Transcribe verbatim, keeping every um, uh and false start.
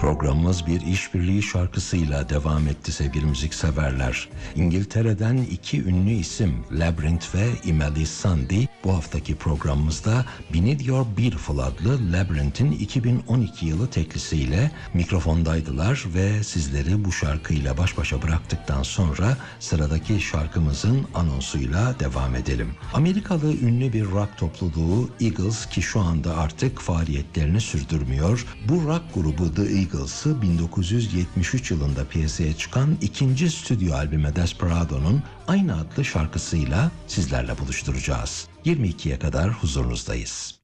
Programımız bir işbirliği şarkısıyla devam etti sevgili müzikseverler. İngiltere'den iki ünlü isim Labrinth ve Emeli Sandé bu haftaki programımızda Be Need Your Beautiful adlı Labrinth'in iki bin on iki yılı teklisiyle mikrofondaydılar ve sizleri bu şarkıyla baş başa bıraktıktan sonra sıradaki şarkımızın anonsuyla devam edelim. Amerikalı ünlü bir rock topluluğu Eagles ki şu anda artık faaliyetlerini sürdürmüyor. Bu rock grubu The Eagles'ı bin dokuz yüz yetmiş üç yılında piyasaya çıkan ikinci stüdyo albümü Desperado'nun aynı adlı şarkısıyla sizlerle buluşturacağız. yirmi ikiye kadar huzurunuzdayız.